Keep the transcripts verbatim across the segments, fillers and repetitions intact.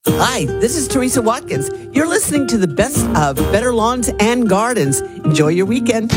Hi, this is Teresa Watkins. You're listening to the best of Better Lawns and Gardens. Enjoy your weekend.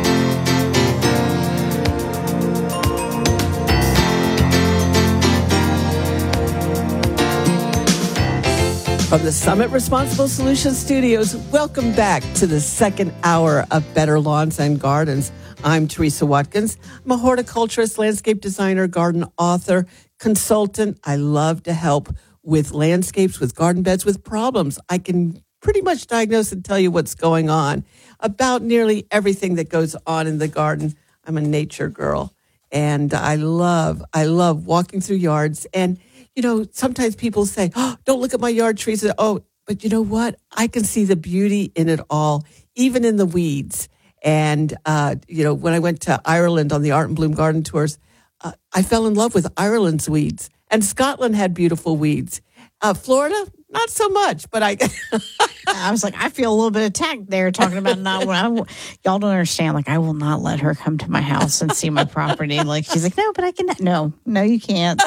From the Summit Responsible Solutions Studios, welcome back to the second hour of Better Lawns and Gardens. I'm Teresa Watkins. I'm a horticulturist, landscape designer, garden author, consultant. I love to help with landscapes, with garden beds, with problems. I can pretty much diagnose and tell you what's going on about nearly everything that goes on in the garden. I'm a nature girl, and I love, I love walking through yards. And you know, sometimes people say, oh, don't look at my yard trees. Oh, but you know what? I can see the beauty in it all, even in the weeds. And, uh, you know, when I went to Ireland on the Art and Bloom garden tours, uh, I fell in love with Ireland's weeds. And Scotland had beautiful weeds. Uh, Florida, not so much, but I... I was like, I feel a little bit attacked there talking about not... I, y'all don't understand. Like, I will not let her come to my house and see my property. Like, she's like, no, but I can... No, no, you can't.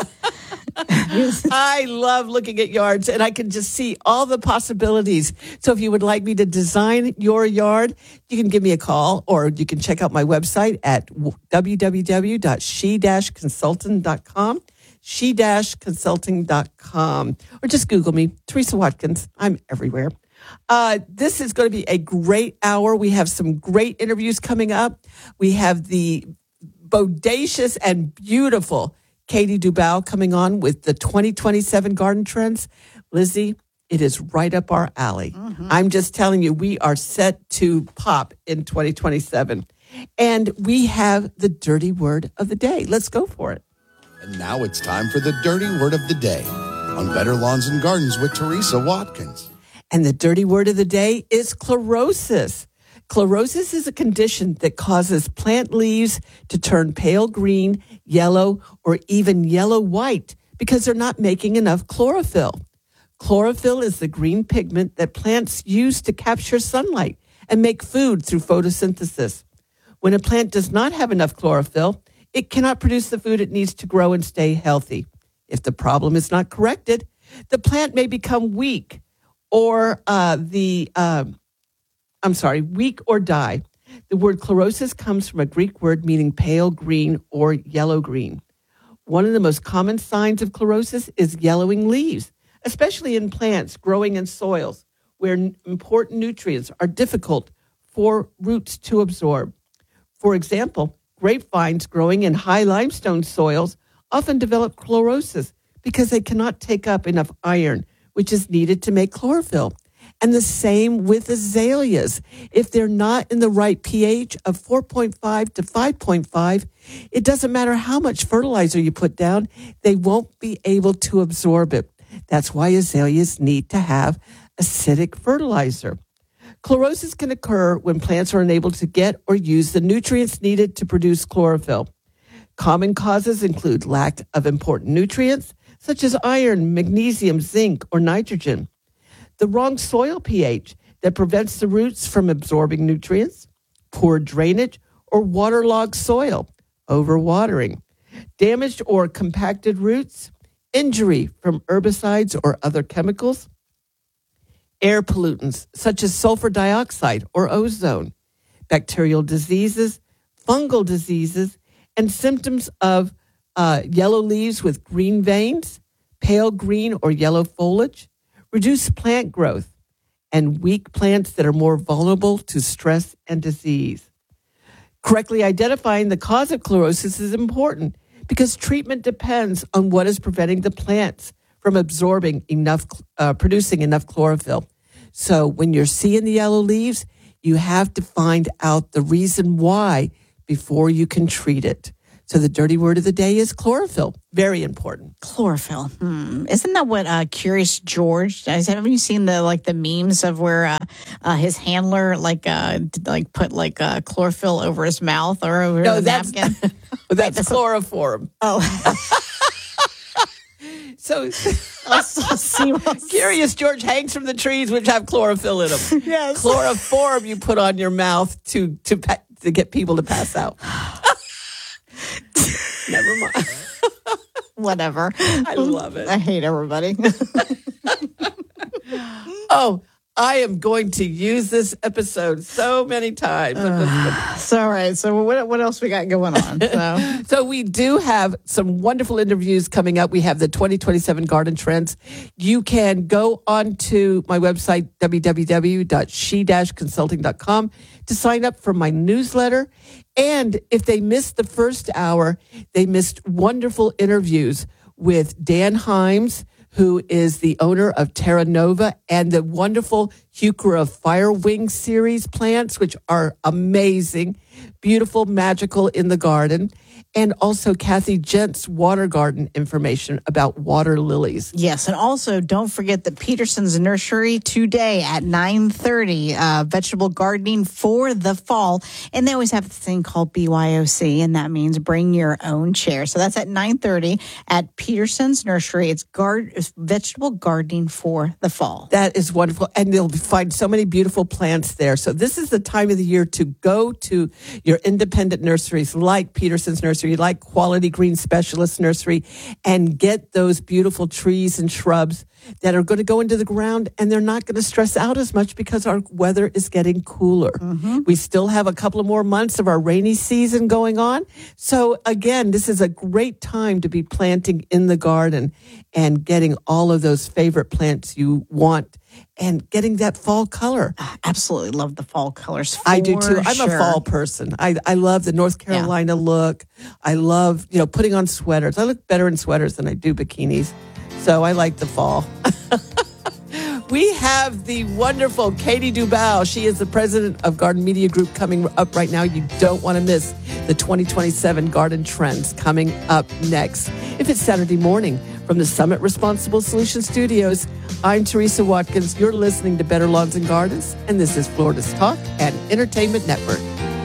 I love looking at yards, and I can just see all the possibilities. So if you would like me to design your yard, you can give me a call, or you can check out my website at w w w dot she dash consultant dot com, she dash consulting dot com, or just Google me, Teresa Watkins. I'm everywhere. Uh, this is going to be a great hour. We have some great interviews coming up. We have the bodacious and beautiful Katie Dubow coming on with the twenty twenty-seven garden trends. Lizzie, it is right up our alley. Mm-hmm. I'm just telling you, we are set to pop in twenty twenty-seven. And we have the dirty word of the day. Let's go for it. And now it's time for the dirty word of the day on Better Lawns and Gardens with Teresa Watkins. And the dirty word of the day is chlorosis. Chlorosis is a condition that causes plant leaves to turn pale green, yellow, or even yellow-white because they're not making enough chlorophyll. Chlorophyll is the green pigment that plants use to capture sunlight and make food through photosynthesis. When a plant does not have enough chlorophyll, it cannot produce the food it needs to grow and stay healthy. If the problem is not corrected, the plant may become weak or uh, the... Uh, I'm sorry, weak or die. The word chlorosis comes from a Greek word meaning pale green or yellow green. One of the most common signs of chlorosis is yellowing leaves, especially in plants growing in soils where important nutrients are difficult for roots to absorb. For example, grapevines growing in high limestone soils often develop chlorosis because they cannot take up enough iron, which is needed to make chlorophyll. And the same with azaleas. If they're not in the right pH of four point five to five point five, it doesn't matter how much fertilizer you put down, they won't be able to absorb it. That's why azaleas need to have acidic fertilizer. Chlorosis can occur when plants are unable to get or use the nutrients needed to produce chlorophyll. Common causes include lack of important nutrients, such as iron, magnesium, zinc, or nitrogen. The wrong soil pH that prevents the roots from absorbing nutrients, poor drainage, or waterlogged soil, overwatering, damaged or compacted roots, injury from herbicides or other chemicals, air pollutants such as sulfur dioxide or ozone, bacterial diseases, fungal diseases, and symptoms of uh, yellow leaves with green veins, pale green or yellow foliage, reduced plant growth, and weak plants that are more vulnerable to stress and disease. Correctly identifying the cause of chlorosis is important because treatment depends on what is preventing the plants from absorbing enough, uh, producing enough chlorophyll. So when you're seeing the yellow leaves, you have to find out the reason why before you can treat it. So the dirty word of the day is chlorophyll. Very important. Chlorophyll. Hmm. Isn't that what uh, Curious George does? Haven't you seen the like the memes of where uh, uh, his handler like uh, like put like uh, chlorophyll over his mouth or over no, the that's, napkin? that's, that's chloroform. Oh. So, see, Curious George hangs from the trees which have chlorophyll in them. Yes. Chloroform you put on your mouth to to to get people to pass out. Never mind. Whatever. I love it. I hate everybody. Oh, I am going to use this episode so many times. Uh, so, all right. So, what what else we got going on? So, so we do have some wonderful interviews coming up. We have the twenty twenty-seven Garden Trends. You can go on to my website, w w w dot she dash consulting dot com, to sign up for my newsletter. And if they missed the first hour, they missed wonderful interviews with Dan Himes, who is the owner of Terra Nova, and the wonderful Heuchera Firewing series plants, which are amazing, beautiful, magical in the garden. And also Kathy Gent's water garden information about water lilies. Yes, and also don't forget that Peterson's Nursery today at nine thirty, uh, vegetable gardening for the fall. And they always have this thing called B Y O C, and that means bring your own chair. So that's at nine thirty at Peterson's Nursery. It's, guard, it's vegetable gardening for the fall. That is wonderful. And you'll find so many beautiful plants there. So this is the time of the year to go to your independent nurseries like Peterson's Nursery, like Quality Green Specialist Nursery, and get those beautiful trees and shrubs that are going to go into the ground, and they're not going to stress out as much because our weather is getting cooler. Mm-hmm. We still have a couple of more months of our rainy season going on. So again, this is a great time to be planting in the garden and getting all of those favorite plants you want and getting that fall color. I absolutely love the fall colors. I do too. I'm sure. a fall person. I, I love the North Carolina yeah. look. I love, you know, putting on sweaters. I look better in sweaters than I do bikinis. So I like the fall. We have the wonderful Katie Dubal. She is the president of Garden Media Group coming up right now. You don't want to miss the twenty twenty-seven Garden Trends coming up next. If it's Saturday morning from the Summit Responsible Solutions Studios, I'm Teresa Watkins. You're listening to Better Lawns and Gardens, and this is Florida's Talk and Entertainment Network.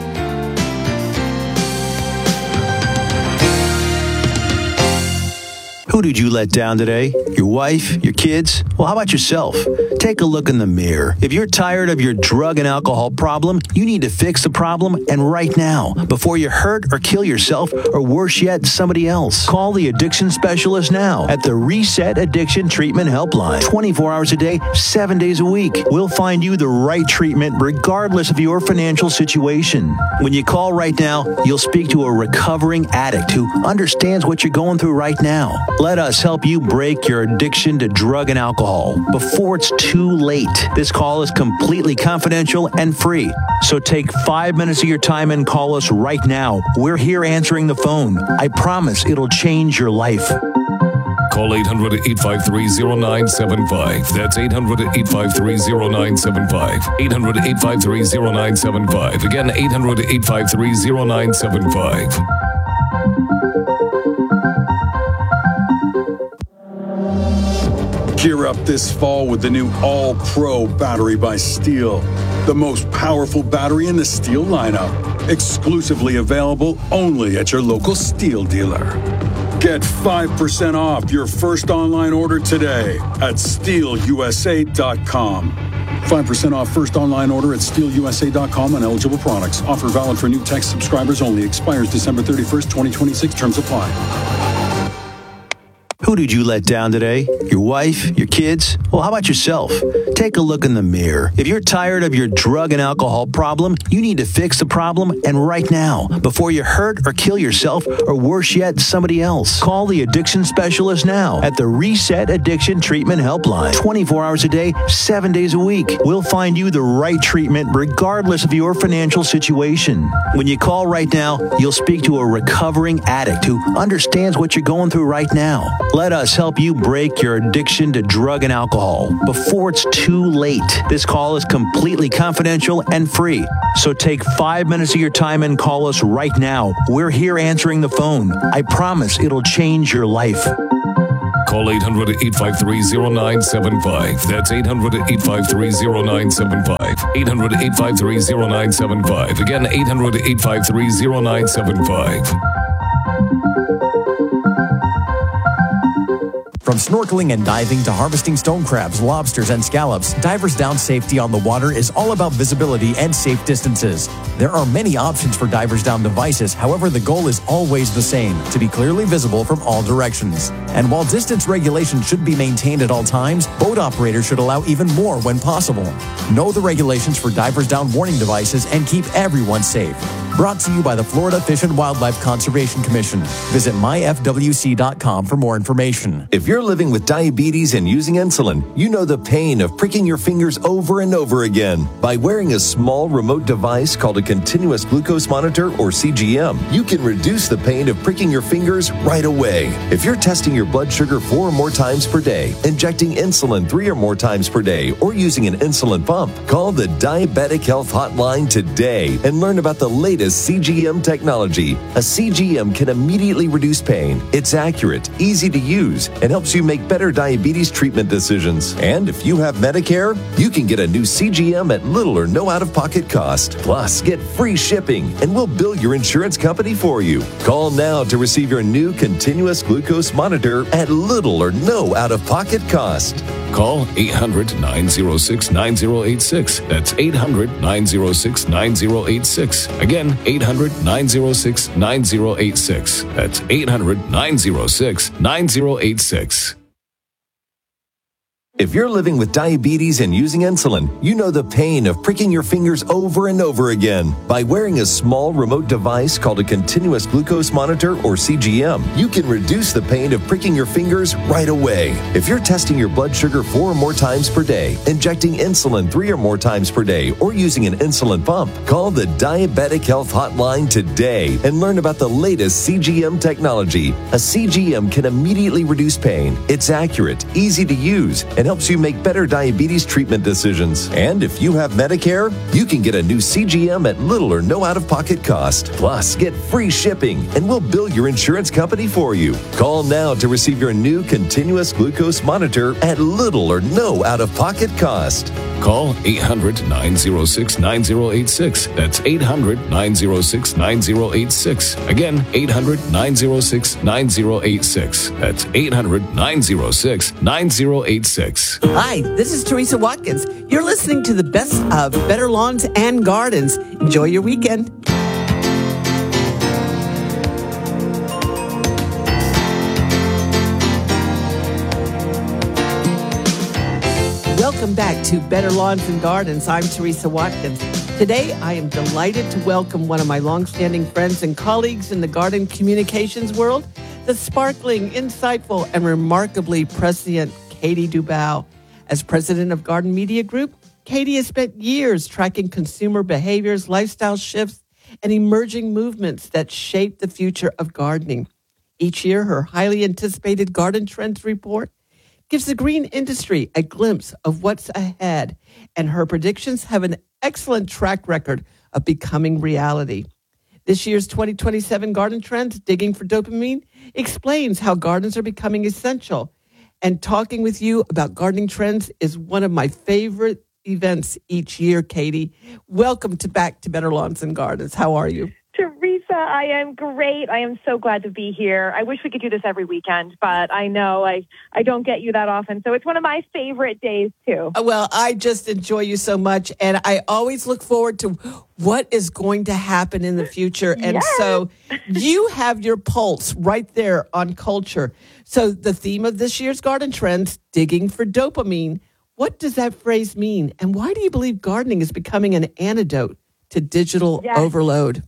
Who did you let down today? Your wife? Your kids? Well, how about yourself? Take a look in the mirror. If you're tired of your drug and alcohol problem, you need to fix the problem, and right now, before you hurt or kill yourself, or worse yet, somebody else. Call the addiction specialist now at the Reset Addiction Treatment Helpline. twenty-four hours a day, seven days a week. We'll find you the right treatment regardless of your financial situation. When you call right now, you'll speak to a recovering addict who understands what you're going through right now. Let us help you break your addiction to drug and alcohol before it's too late. This call is completely confidential and free. So take five minutes of your time and call us right now. We're here answering the phone. I promise it'll change your life. Call eight hundred, eight five three, zero nine seven five. That's eight hundred, eight five three, zero nine seven five. eight hundred, eight five three, zero nine seven five. Again, eight hundred, eight five three, zero nine seven five. Gear up this fall with the new All-Pro battery by Stihl, the most powerful battery in the Stihl lineup. Exclusively available only at your local Stihl dealer. Get five percent off your first online order today at Stihl U S A dot com. five percent off first online order at Stihl U S A dot com on eligible products. Offer valid for new tech subscribers only. Expires December thirty-first, twenty twenty-six. Terms apply. Who did you let down today? Your wife? Your kids? Well, how about yourself? Take a look in the mirror. If you're tired of your drug and alcohol problem, you need to fix the problem, and right now, before you hurt or kill yourself, or worse yet, somebody else. Call the addiction specialist now at the Reset Addiction Treatment Helpline. twenty-four hours a day, seven days a week. We'll find you the right treatment regardless of your financial situation. When you call right now, you'll speak to a recovering addict who understands what you're going through right now. Let us help you break your addiction to drug and alcohol before it's too late. This call is completely confidential and free. So take five minutes of your time and call us right now. We're here answering the phone. I promise it'll change your life. Call eight hundred, eight five three, zero nine seven five. That's eight hundred, eight five three, zero nine seven five. eight hundred, eight five three, zero nine seven five. Again, eight hundred, eight five three, zero nine seven five. From snorkeling and diving to harvesting stone crabs, lobsters, and scallops, Divers Down safety on the water is all about visibility and safe distances. There are many options for Divers Down devices. However, the goal is always the same, to be clearly visible from all directions. And while distance regulations should be maintained at all times, boat operators should allow even more when possible. Know the regulations for Divers Down warning devices and keep everyone safe. Brought to you by the Florida Fish and Wildlife Conservation Commission. Visit my f w c dot com for more information. If you're living with diabetes and using insulin, you know the pain of pricking your fingers over and over again. By wearing a small remote device called a continuous glucose monitor, or C G M, you can reduce the pain of pricking your fingers right away. If you're testing your blood sugar four or more times per day, injecting insulin three or more times per day, or using an insulin pump, call the Diabetic Health Hotline today and learn about the latest C G M technology. A C G M can immediately reduce pain. It's accurate, easy to use, and helps you make better diabetes treatment decisions. And if you have Medicare, you can get a new C G M at little or no out-of-pocket cost. Plus, get free shipping, and we'll bill your insurance company for you. Call now to receive your new continuous glucose monitor at little or no out-of-pocket cost. Call eight hundred, nine oh six, nine oh eight six. That's eight hundred, nine oh six, nine oh eight six. Again, eight hundred, nine oh six, nine oh eight six. That's eight hundred, nine oh six, nine oh eight six. If you're living with diabetes and using insulin, you know the pain of pricking your fingers over and over again. By wearing a small remote device called a continuous glucose monitor, or C G M, you can reduce the pain of pricking your fingers right away. If you're testing your blood sugar four or more times per day, injecting insulin three or more times per day, or using an insulin pump, call the Diabetic Health Hotline today and learn about the latest C G M technology. A C G M can immediately reduce pain. It's accurate, easy to use, and helps you make better diabetes treatment decisions. And if you have Medicare, you can get a new C G M at little or no out-of-pocket cost. Plus, get free shipping, and we'll bill your insurance company for you. Call now to receive your new continuous glucose monitor at little or no out-of-pocket cost. Call eight hundred, nine oh six, nine oh eight six. That's eight hundred, nine oh six, nine oh eight six. Again, eight hundred, nine oh six, nine oh eight six. That's eight hundred, nine oh six, nine oh eight six. Hi, this is Teresa Watkins. You're listening to the best of Better Lawns and Gardens. Enjoy your weekend. Welcome back to Better Lawns and Gardens. I'm Teresa Watkins. Today, I am delighted to welcome one of my longstanding friends and colleagues in the garden communications world, the sparkling, insightful, and remarkably prescient Katie Dubow. As president of Garden Media Group, Katie has spent years tracking consumer behaviors, lifestyle shifts, and emerging movements that shape the future of gardening. Each year, her highly anticipated Garden Trends report gives the green industry a glimpse of what's ahead, and her predictions have an excellent track record of becoming reality. This year's twenty twenty-seven Garden Trends, Digging for Dopamine, explains how gardens are becoming essential. And talking with you about gardening trends is one of my favorite events each year, Katie. Welcome to back to Better Lawns and Gardens. How are you? Teresa, I am great. I am so glad to be here. I wish we could do this every weekend, but I know I, I don't get you that often. So it's one of my favorite days, too. Well, I just enjoy you so much. And I always look forward to what is going to happen in the future. And yes. So you have your pulse right there on culture. So the theme of this year's Garden Trends, Digging for Dopamine. What does that phrase mean? And why do you believe gardening is becoming an antidote to digital yes. overload?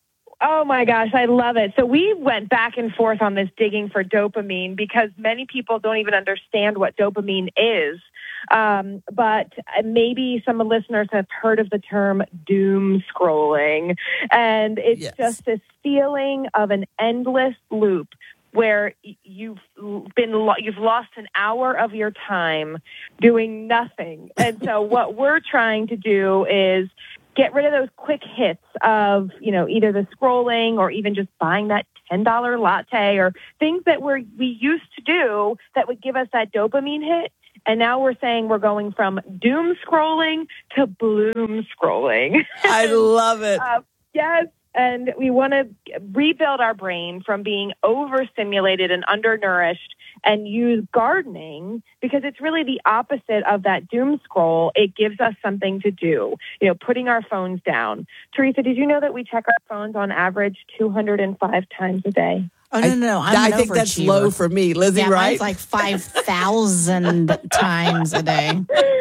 Oh, my gosh, I love it. So we went back and forth on this digging for dopamine because many people don't even understand what dopamine is. Um, but maybe some listeners have heard of the term doom scrolling. And it's yes. just this feeling of an endless loop where you've been you've lost an hour of your time doing nothing. And so what we're trying to do is get rid of those quick hits of, you know, either the scrolling or even just buying that ten dollar latte or things that we're, we used to do that would give us that dopamine hit. And now we're saying we're going from doom scrolling to bloom scrolling. I love it. uh, yes. And we want to rebuild our brain from being overstimulated and undernourished and use gardening because it's really the opposite of that doom scroll. It gives us something to do, you know, putting our phones down. Teresa, did you know that we check our phones on average two hundred five times a day? Oh, no, no, no. I'm I an think that's overachiever. low for me, Lizzie, yeah, right? mine's like five thousand times a day.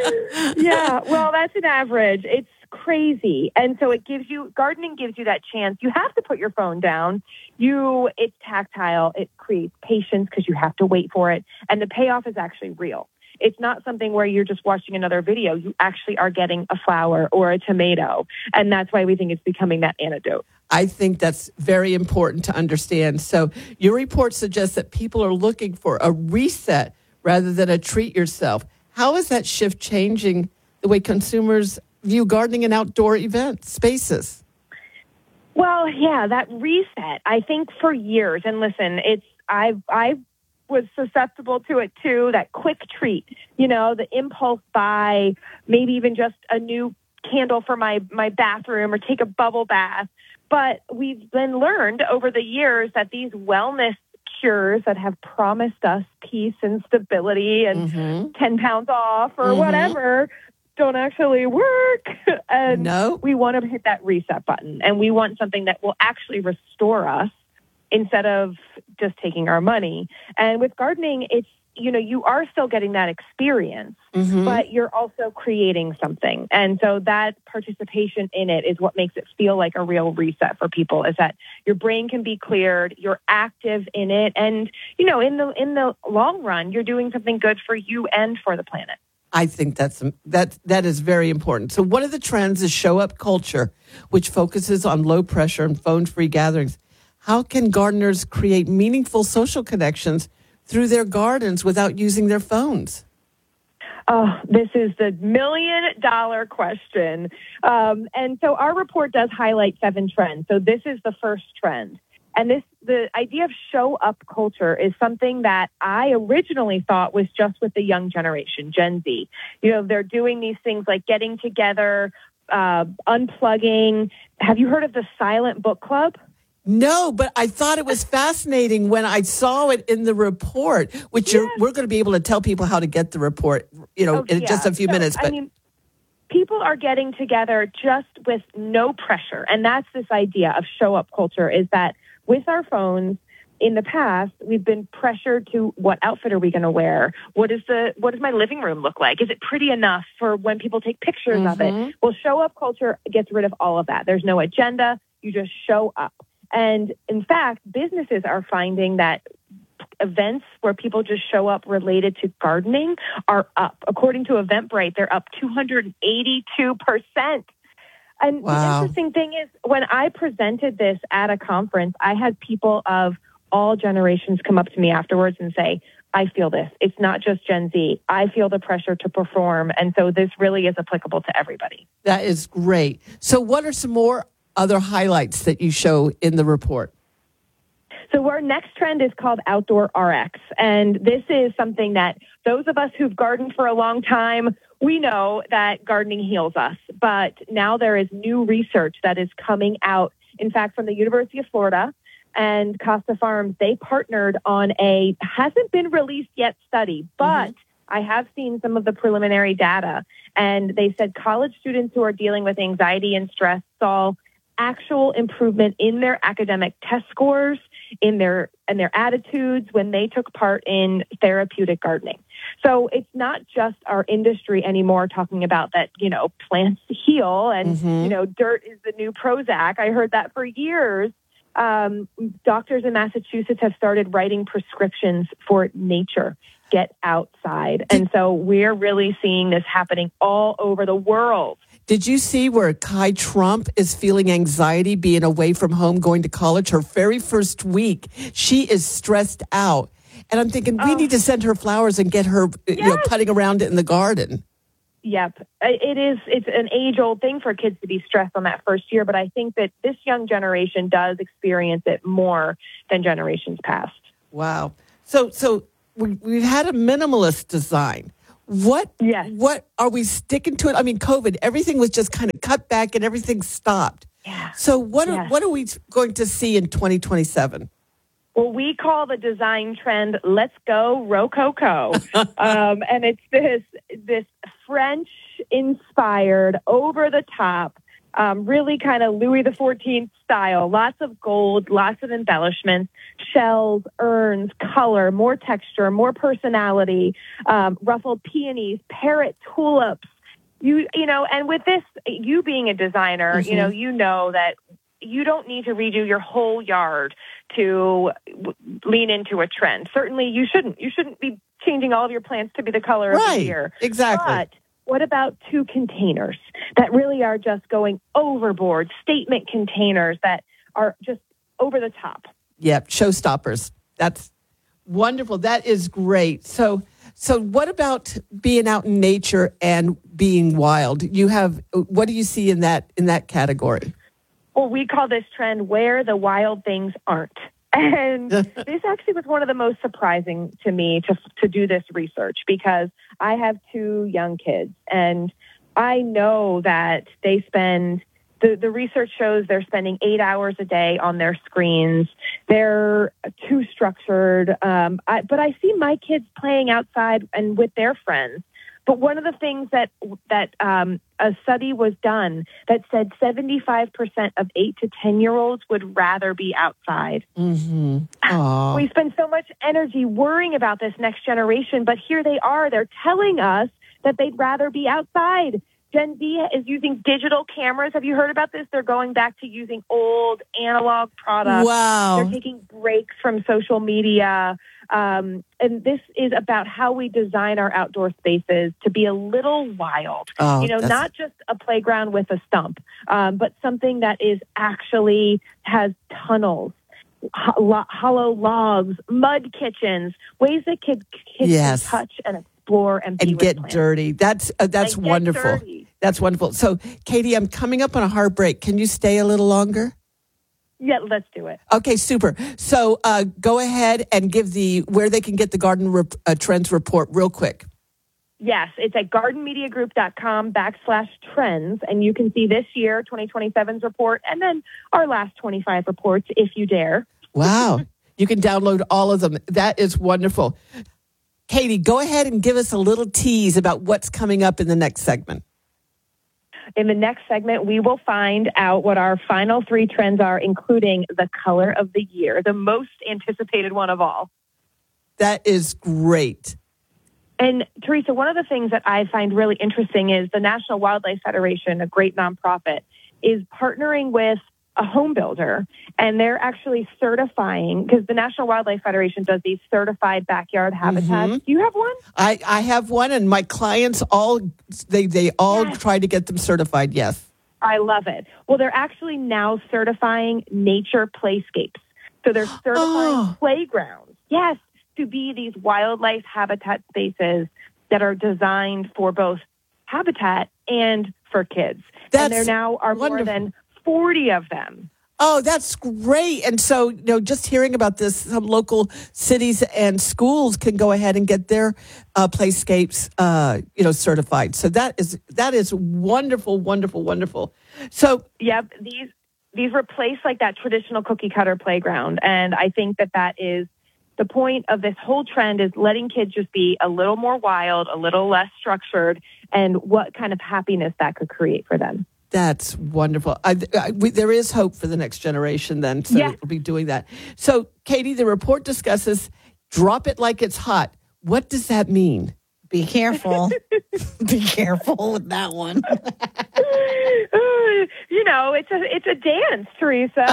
Yeah, well, that's an average. It's crazy. And so it gives you, gardening gives you that chance. You have to put your phone down. You, it's tactile. It creates patience because you have to wait for it. And the payoff is actually real. It's not something where you're just watching another video. You actually are getting a flower or a tomato. And that's why we think it's becoming that antidote. I think that's very important to understand. So your report suggests that people are looking for a reset rather than a treat yourself. How is that shift changing the way consumers view gardening and outdoor event spaces? Well, yeah, that reset, I think for years, and listen, it's, I've, I was susceptible to it too, that quick treat, you know, the impulse buy, maybe even just a new candle for my, my bathroom or take a bubble bath. But we've been learned over the years that these wellness cures that have promised us peace and stability and mm-hmm. ten pounds off or mm-hmm. whatever don't actually work. And no. we want to hit that reset button. And we want something that will actually restore us instead of just taking our money. And with gardening, it's, you know, you are still getting that experience, mm-hmm. but you're also creating something. And so that participation in it is what makes it feel like a real reset for people, is that your brain can be cleared, you're active in it. And, you know, in the, in the long run, you're doing something good for you and for the planet. I think that's that that is very important. So one of the trends is show up culture, which focuses on low pressure and phone-free gatherings. How can gardeners create meaningful social connections through their gardens without using their phones? Oh, this is the million dollar question. Um, and so our report does highlight seven trends. So this is the first trend. And this, the idea of show up culture is something that I originally thought was just with the young generation, Gen Z. You know, they're doing these things like getting together, uh, unplugging. Have you heard of the Silent Book Club? No, but I thought it was fascinating when I saw it in the report, which yes. you're, we're going to be able to tell people how to get the report, you know, oh, in yeah. just a few so, minutes. But I mean, people are getting together just with no pressure. And that's this idea of show up culture, is that with our phones, in the past, we've been pressured to what outfit are we going to wear? What is the what does my living room look like? Is it pretty enough for when people take pictures mm-hmm. of it? Well, show up culture gets rid of all of that. There's no agenda. You just show up. And in fact, businesses are finding that events where people just show up related to gardening are up. According to Eventbrite, they're up two hundred eighty-two percent. And wow. the interesting thing is, when I presented this at a conference, I had people of all generations come up to me afterwards and say, I feel this. It's not just Gen Z. I feel the pressure to perform. And so this really is applicable to everybody. That is great. So what are some more other highlights that you show in the report? So our next trend is called Outdoor R X. And this is something that those of us who've gardened for a long time, we know that gardening heals us. But now there is new research that is coming out, in fact, from the University of Florida and Costa Farms. They partnered on a hasn't been released yet study, but mm-hmm. I have seen some of the preliminary data. And they said college students who are dealing with anxiety and stress saw actual improvement in their academic test scores, in their and their attitudes when they took part in therapeutic gardening. So it's not just our industry anymore talking about that, you know, plants heal and, mm-hmm. you know, dirt is the new Prozac. I heard that for years. Um, doctors in Massachusetts have started writing prescriptions for nature. Get outside. And so we're really seeing this happening all over the world. Did you see where Kai Trump is feeling anxiety being away from home, going to college? Her very first week, she is stressed out. And I'm thinking, we oh. need to send her flowers and get her, yes. you know, putting around it in the garden. Yep. It is. It's an age-old thing for kids to be stressed on that first year. But I think that this young generation does experience it more than generations past. Wow. So, so we, we've had a minimalist design. What, yes. what are we sticking to it? I mean, COVID, everything was just kind of cut back and everything stopped. Yeah. So what, yes. are, what are we going to see in twenty twenty-seven? Well, we call the design trend "Let's Go Rococo," um, and it's this this French-inspired, over-the-top, um, really kind of Louis the fourteenth style. Lots of gold, lots of embellishments, shells, urns, color, more texture, more personality, um, ruffled peonies, parrot tulips. You you know, and with this, you being a designer, mm-hmm. you know, you know that you don't need to redo your whole yard to w- lean into a trend. Certainly you shouldn't. You shouldn't be changing all of your plants to be the color right, of the year. Exactly. But what about two containers that really are just going overboard, statement containers that are just over the top? Yep, showstoppers. That's wonderful. That is great. So so what about being out in nature and being wild? You have what do you see in that in that category? Well, we call this trend where the wild things aren't. And this actually was one of the most surprising to me to to do this research because I have two young kids and I know that they spend, the, the research shows they're spending eight hours a day on their screens. They're too structured. Um, I, but I see my kids playing outside and with their friends. But one of the things that that um, a study was done that said seventy-five percent of eight to ten-year-olds would rather be outside. Mm-hmm. We spend so much energy worrying about this next generation, but here they are. They're telling us that they'd rather be outside. Gen Z is using digital cameras. Have you heard about this? They're going back to using old analog products. Wow. They're taking breaks from social media. Um, and this is about how we design our outdoor spaces to be a little wild. Oh, you know, that's... not just a playground with a stump, um, but something that is actually has tunnels, ho- hollow logs, mud kitchens, ways that kids, kids yes. can touch and explore and, be and with get plants. dirty. That's uh, that's And get wonderful. dirty. That's wonderful. So, Katie, I'm coming up on a hard break. Can you stay a little longer? Yeah, let's do it. Okay, super. So, uh, go ahead and give the where they can get the Garden Rep- uh, Trends report real quick. Yes, it's at gardenmediagroup.com backslash trends, and you can see this year, twenty twenty-seven's report, and then our last twenty-five reports, if you dare. Wow. You can download all of them. That is wonderful. Katie, go ahead and give us a little tease about what's coming up in the next segment. In the next segment, we will find out what our final three trends are, including the color of the year, the most anticipated one of all. That is great. And Teresa, one of the things that I find really interesting is the National Wildlife Federation, a great nonprofit, is partnering with a home builder, and they're actually certifying, because the National Wildlife Federation does these certified backyard habitats. Mm-hmm. Do you have one? I, I have one, and my clients all, they, they all Yes. try to get them certified, yes. I love it. Well, they're actually now certifying nature playscapes. So they're certifying Oh. playgrounds, yes, to be these wildlife habitat spaces that are designed for both habitat and for kids. That's and there now are wonderful. more than forty of them. Oh, that's great. And so, you know, just hearing about this, some local cities and schools can go ahead and get their uh, playscapes, uh, you know, certified. So that is that is wonderful, wonderful, wonderful. So, Yep, these these replace like that traditional cookie cutter playground, and I think that that is the point of this whole trend, is letting kids just be a little more wild, a little less structured, and what kind of happiness that could create for them. that's wonderful. I, I, we, there is hope for the next generation then, so Yeah. we'll be doing that. So, Katie, the report discusses drop it like it's hot. What does that mean? Be careful. Be careful with that one. You know, it's a it's a dance, Teresa.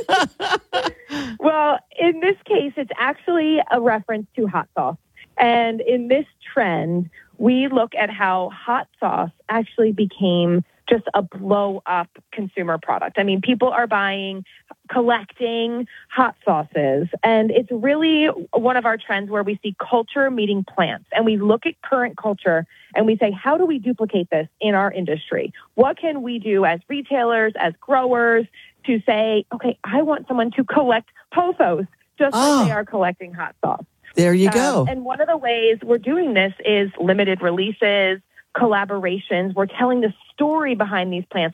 Well, in this case, it's actually a reference to hot sauce. And in this trend, we look at how hot sauce actually became just a blow up consumer product. I mean, people are buying, collecting hot sauces, and it's really one of our trends where we see culture meeting plants, and we look at current culture and we say, how do we duplicate this in our industry? What can we do as retailers, as growers, to say, okay, I want someone to collect Pothos just Oh. like they are collecting hot sauce. There you go. Um, and one of the ways we're doing this is limited releases, collaborations. We're telling the story behind these plants.